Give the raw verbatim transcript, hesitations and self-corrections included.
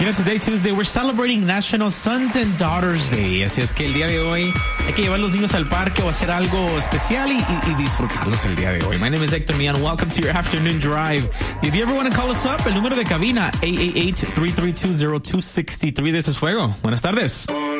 You know, today, Tuesday, we're celebrating National Sons and Daughters Day. Así es que el día de hoy hay que llevar los niños al parque o hacer algo especial y, y, y disfrutarlos el día de hoy. My name is Hector Mian. Welcome to your afternoon drive. If you ever want to call us up, el número de cabina, eight eight eight, three three two, zero two six three. This is Fuego. Buenas tardes.